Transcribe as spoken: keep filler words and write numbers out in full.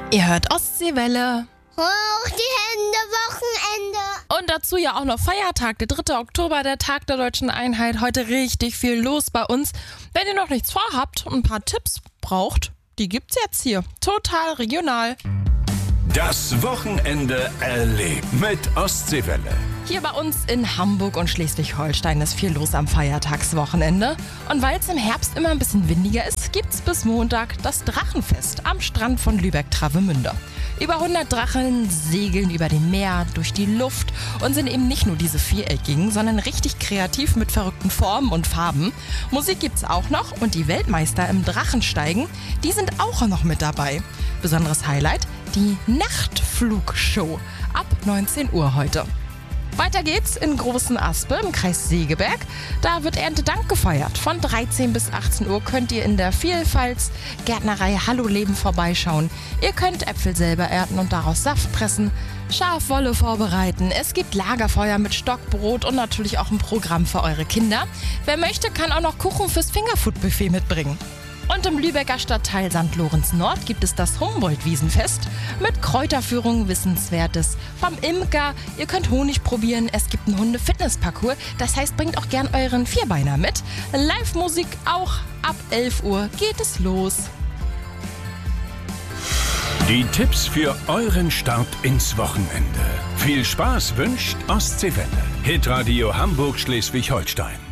Ihr hört Ostseewelle. Hoch die Hände, Wochenende. Und dazu ja auch noch Feiertag, der dritte Oktober, der Tag der Deutschen Einheit. Heute richtig viel los bei uns. Wenn ihr noch nichts vorhabt und ein paar Tipps braucht, die gibt's jetzt hier. Total regional. Das Wochenende erlebt mit Ostseewelle. Hier bei uns in Hamburg und Schleswig-Holstein ist viel los am Feiertagswochenende. Und weil es im Herbst immer ein bisschen windiger ist, gibt's bis Montag das Drachenfest am Strand von Lübeck-Travemünde. Über hundert Drachen segeln über dem Meer, durch die Luft und sind eben nicht nur diese viereckigen, sondern richtig kreativ mit verrückten Formen und Farben. Musik gibt's auch noch und die Weltmeister im Drachensteigen, die sind auch noch mit dabei. Besonderes Highlight, die Nachtflugshow ab neunzehn Uhr heute. Weiter geht's in Großen Aspe im Kreis Segeberg. Da wird Erntedank gefeiert. Von dreizehn bis achtzehn Uhr könnt ihr in der Vielfalts Gärtnerei Hallo Leben vorbeischauen. Ihr könnt Äpfel selber ernten und daraus Saft pressen, Schafwolle vorbereiten. Es gibt Lagerfeuer mit Stockbrot und natürlich auch ein Programm für eure Kinder. Wer möchte, kann auch noch Kuchen fürs Fingerfood-Buffet mitbringen. Und im Lübecker Stadtteil Sankt Lorenz Nord gibt es das Humboldt-Wiesenfest mit Kräuterführung, Wissenswertes vom Imker. Ihr könnt Honig probieren, es gibt einen Hunde-Fitness-Parcours, das heißt, bringt auch gern euren Vierbeiner mit. Live-Musik auch, ab elf Uhr geht es los. Die Tipps für euren Start ins Wochenende. Viel Spaß wünscht Ostseewelle. Hitradio Hamburg Schleswig-Holstein.